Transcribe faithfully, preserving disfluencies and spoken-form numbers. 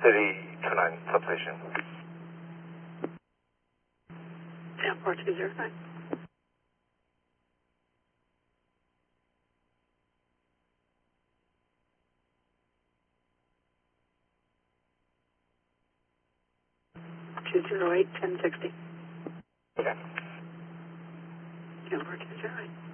City two nine substation. Down four two zero nine. two zero eight, ten sixty. Okay. Down four two zero eight.